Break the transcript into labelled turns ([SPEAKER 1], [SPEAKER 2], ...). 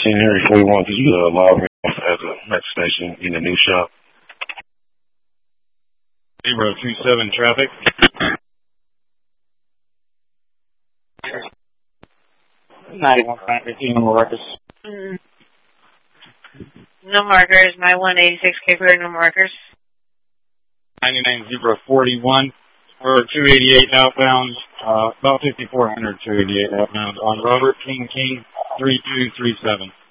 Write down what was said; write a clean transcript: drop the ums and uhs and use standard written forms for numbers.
[SPEAKER 1] Area 41, could you log me off as a next station in the new shop?
[SPEAKER 2] 027 traffic.
[SPEAKER 3] No markers.
[SPEAKER 4] No markers. My 186 Cape no markers.
[SPEAKER 2] 99041. We're 288 outbound, about 5400 288 outbound on Robert King 3237.